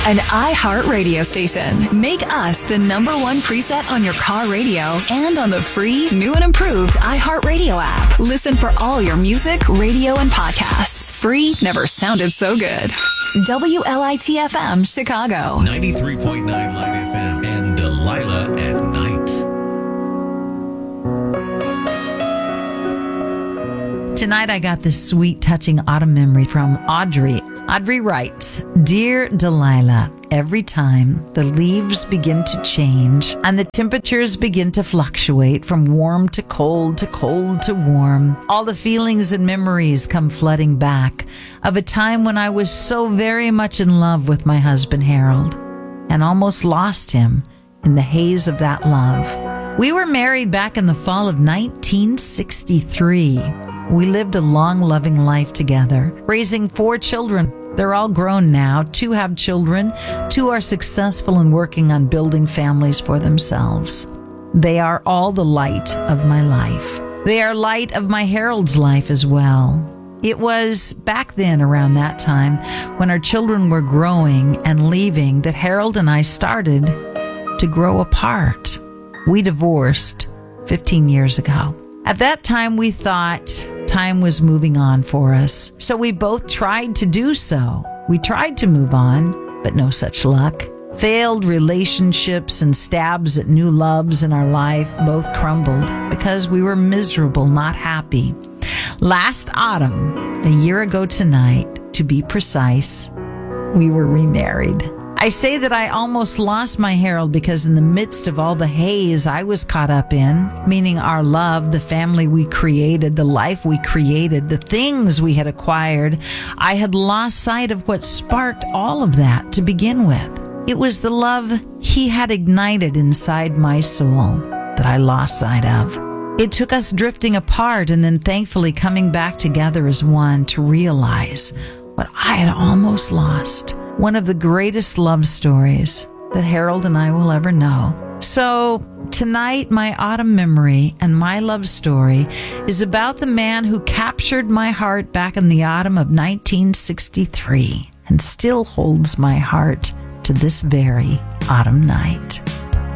an iHeart radio station. Make us the #1 preset on your car radio and on the free, new and improved iHeart Radio app. Listen for all your music, radio, and podcasts. Free never sounded so good. WLIT-FM, Chicago. 93.9 Light FM and Delilah at Night. Tonight I got this sweet, touching autumn memory from Audrey. Audrey writes, "Dear Delilah, every time the leaves begin to change and the temperatures begin to fluctuate from warm to cold to cold to warm, all the feelings and memories come flooding back of a time when I was so very much in love with my husband Harold and almost lost him in the haze of that love. We were married back in the fall of 1963. We lived a long, loving life together, raising 4 children. They're all grown now. 2 have children. 2 are successful in working on building families for themselves. They are all the light of my life. They are light of my Harold's life as well. It was back then, around that time, when our children were growing and leaving, that Harold and I started to grow apart. We divorced 15 years ago. At that time, we thought time was moving on for us, so we both tried to do so. We tried to move on, but no such luck. Failed relationships and stabs at new loves in our life both crumbled because we were miserable, not happy. Last autumn, a year ago tonight, to be precise, we were remarried. I say that I almost lost my Harold because in the midst of all the haze I was caught up in, meaning our love, the family we created, the life we created, the things we had acquired, I had lost sight of what sparked all of that to begin with. It was the love he had ignited inside my soul that I lost sight of. It took us drifting apart and then thankfully coming back together as one to realize what I had almost lost. One of the greatest love stories that Harold and I will ever know. So tonight, my autumn memory and my love story is about the man who captured my heart back in the autumn of 1963 and still holds my heart to this very autumn night.